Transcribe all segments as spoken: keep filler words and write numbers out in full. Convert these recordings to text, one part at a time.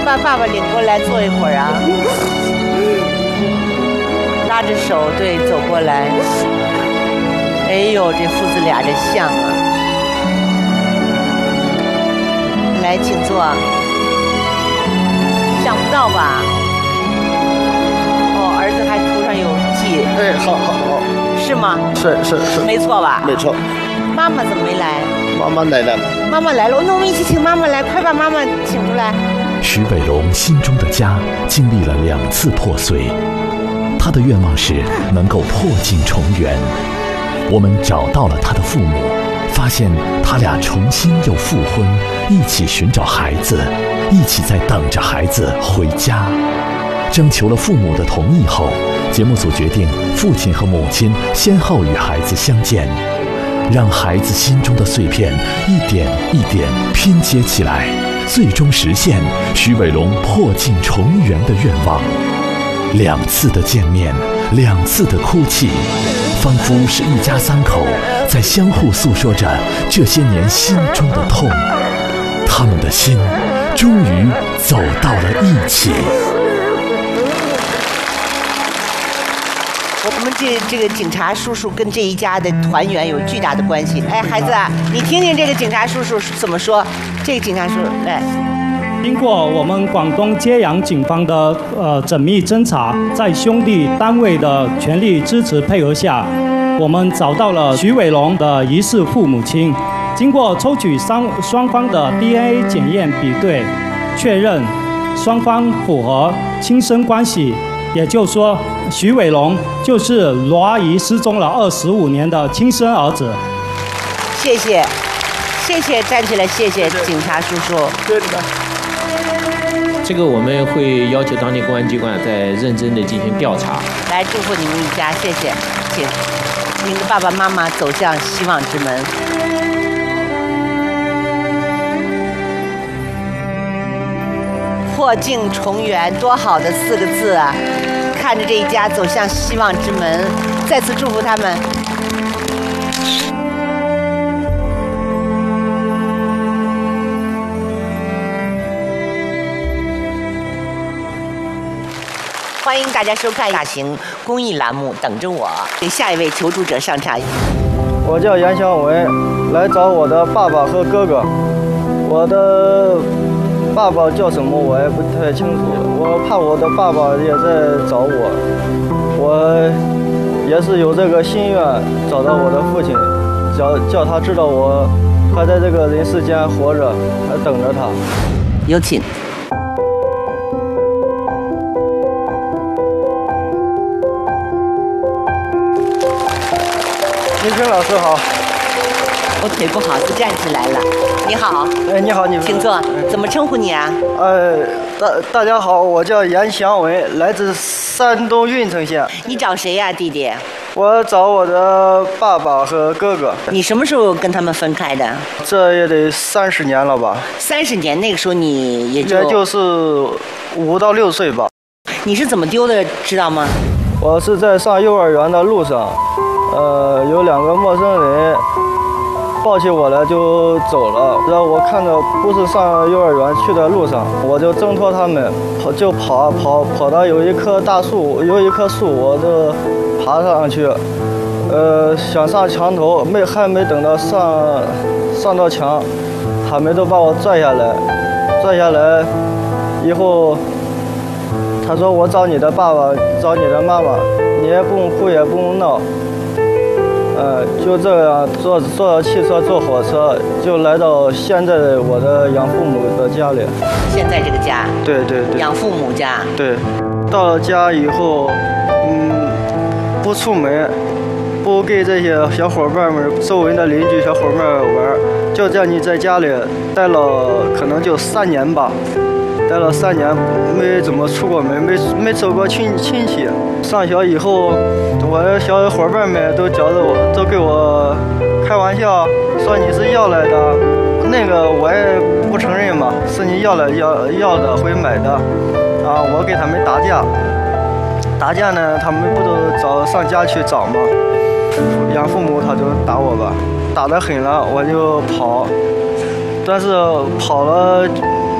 把爸爸领过来坐一会儿啊？拉着手，对，走过来。哎呦，这父子俩这像啊！来，请坐。想不到吧？哦，儿子还头上有记。 哎，好好好。 是吗？ 是是是。 没错吧？ 没错。 妈妈怎么没来？ 妈妈来了。 妈妈来了，那我们一起请妈妈来，快把妈妈请出来。 徐伟龙心中的家经历了两次破碎，他的愿望是能够破镜重圆。我们找到了他的父母，发现他俩重新又复婚，一起寻找孩子，一起在等着孩子回家。征求了父母的同意后，节目组决定父亲和母亲先后与孩子相见，让孩子心中的碎片一点一点拼接起来，最终实现徐伟龙破镜重圆的愿望。两次的见面，两次的哭泣，仿佛是一家三口在相互诉说着这些年心中的痛。他们的心终于走到了一起。 我们这这个警察叔叔跟这一家的团圆有巨大的关系。哎，孩子啊，你听听这个警察叔叔怎么说。这个警察叔叔来。 经过我们广东揭阳警方的呃缜密侦查，在兄弟单位的全力支持配合下，我们找到了徐伟龙的疑似父母亲。经过抽取双双方的 D N A 检验比对，确认双方符合亲生关系，也就是说，徐伟龙就是罗阿姨失踪了二十五年的亲生儿子。 谢谢，谢谢，站起来，谢谢警察叔叔。 对的。 这个我们会要求当地公安机关再认真的进行调查。 来，祝福你们一家，谢谢，请您的爸爸妈妈走向希望之门。破镜重圆，多好的四个字啊！看着这一家走向希望之门，再次祝福他们。欢迎大家收看大型公益栏目《等着我》，给下一位求助者上场。 我叫严祥伟，来找我的爸爸和哥哥。我的爸爸叫什么我也不太清楚，我怕我的爸爸也在找我，我也是有这个心愿找到我的父亲，叫叫他知道我还在这个人世间活着，还等着他。 有请。 倪萍老师好。 我腿不好，就站起来了。你好。 哎，你好，你好。 请坐。怎么称呼你啊？ 呃，大大家好，我叫严祥伟，来自山东运城县。 你找谁呀、啊，弟弟？ 我找我的爸爸和哥哥。 你什么时候跟他们分开的？ 这也得三十年了吧？ 三十年，那个时候你也就也就是五到六岁吧。 你是怎么丢的，知道吗？ 我是在上幼儿园的路上，呃，有两个陌生人抱起我来就走了，然后我看着不是上幼儿园去的路上，我就挣脱他们，跑就跑啊跑，跑到有一棵大树，有一棵树，我就爬上去，呃，想上墙头，没还没等到上上到墙，他们都把我拽下来，拽下来以后，他说我找你的爸爸，找你的妈妈，你也不用哭也不用闹。呃，就这样坐坐汽车坐火车，就来到现在的我的养父母的家里。 现在这个家？ 对对对。 养父母家。 对，到了家以后，嗯，不出门，不给这些小伙伴们、周围的邻居小伙伴玩，就叫你在家里待了可能就三年吧。待了三年，没怎么出过门，没没走过亲亲戚。上学以后，我的小伙伴们都觉得我，都给我开玩笑，说你是要来的，那个我也不承认嘛，是你要来要要的会买的，啊，我给他们打架，打架呢，他们不都找上家去找吗？养父母他就打我吧，打得狠了，我就跑，但是跑了。没有两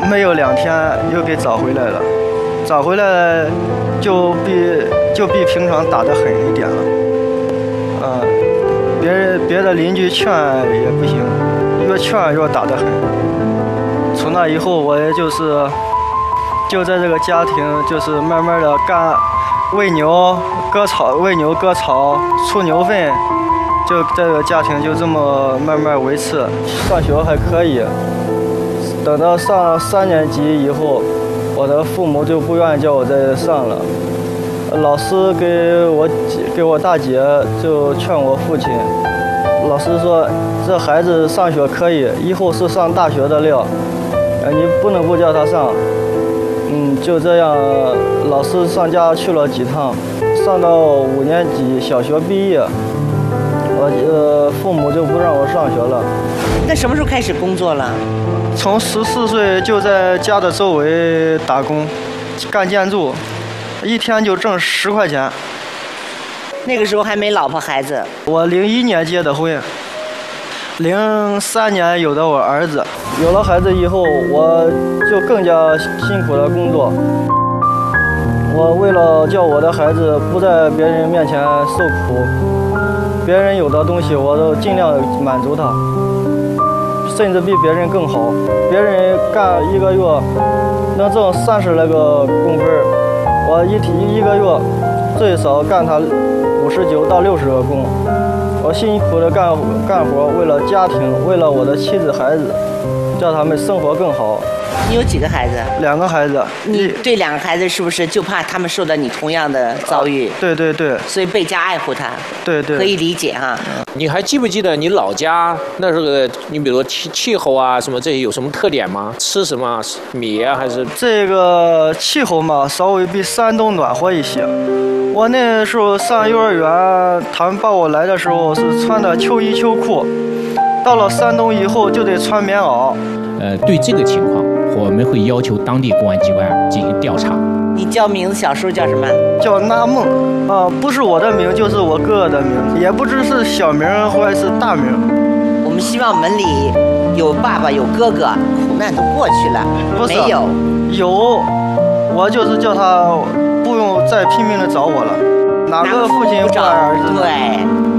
两天又给找回来了，找回来就比就比平常打得狠一点了。嗯，别人别的邻居劝也不行，越劝越打得狠。从那以后，我也就是就在这个家庭，就是慢慢的干喂牛、割草、喂牛、割草、出牛粪。就这个家庭就这么慢慢维持，上学还可以。等到上三年级以后，我的父母就不愿意叫我再上了。老师给我给我大姐就劝我父亲，老师说这孩子上学可以，以后是上大学的料，呃，你不能不叫他上。嗯，就这样，老师上家去了几趟，上到五年级小学毕业。我呃，父母就不让我上学了。 那什么时候开始工作了？ 从十四岁就在家的周围打工，干建筑，一天就挣十块钱。 那个时候还没老婆孩子。 我零一年结的婚，零三年有的我儿子。有了孩子以后，我就更加辛苦的工作。我为了叫我的孩子不在别人面前受苦。别人有的东西我都尽量满足他，甚至比别人更好。别人干一个月能挣三十来个工分，我一提一个月最少干他五十九到六十个工。我辛苦的干干活，为了家庭，为了我的妻子孩子，叫他们生活更好。 你有几个孩子？ 两个孩子。 你对两个孩子是不是就怕他们受到你同样的遭遇？ 啊、对对对。 所以倍加爱护他。 对对。 可以理解哈。 你还记不记得你老家那时候，你比如气气候啊什么这些有什么特点吗？吃什么米啊还是？ 这个气候嘛，稍微比山东暖和一些。我那时候上幼儿园，他们把我来的时候是穿的秋衣秋裤，到了山东以后就得穿棉袄。 呃，对这个情况，我们会要求当地公安机关进行调查。 你叫名字，小时候叫什么？ 叫纳梦，啊、呃，不是我的名，就是我哥哥的名，也不知是小名或者是大名。 我们希望门里有爸爸有哥哥，苦难都过去了。 不是， 没有， 有，我就是叫他不用再拼命的找我了，哪个父亲不爱儿子？ 对。